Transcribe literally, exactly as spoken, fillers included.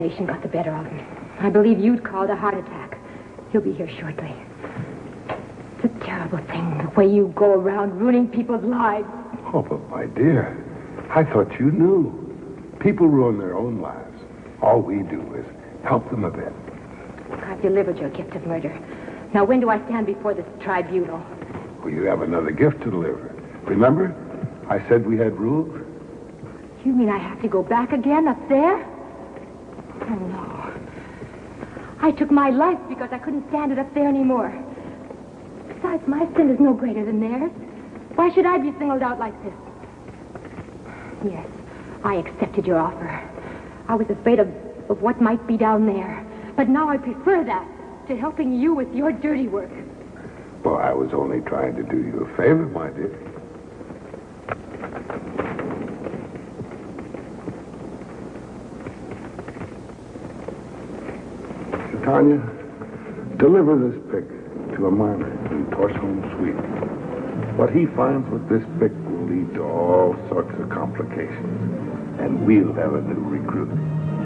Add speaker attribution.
Speaker 1: Nation got the better of him. I believe you'd called a heart attack. He'll be here shortly. It's a terrible thing, the way you go around ruining people's lives.
Speaker 2: Oh, but my dear, I thought you knew. People ruin their own lives. All we do is help them a bit.
Speaker 1: I've delivered your gift of murder. Now, when do I stand before this tribunal?
Speaker 2: Well, you have another gift to deliver. Remember? I said we had rules.
Speaker 1: You mean I have to go back again up there? Oh, no. I took my life because I couldn't stand it up there anymore. Besides, my sin is no greater than theirs. Why should I be singled out like this? Yes, I accepted your offer. I was afraid of, of what might be down there. But now I prefer that to helping you with your dirty work.
Speaker 2: Well, I was only trying to do you a favor, my dear. Tanya, deliver this pick to a miner in Torsholm, Sweden. What he finds with this pick will lead to all sorts of complications, and we'll have a new recruit.